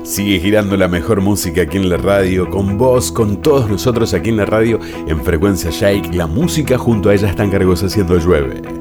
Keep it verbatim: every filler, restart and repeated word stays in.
Sigue girando la mejor música aquí en la radio, con vos, con todos nosotros aquí en la radio, en Frecuencia Shake. La música junto a ella es tan cargosa haciendo llueve.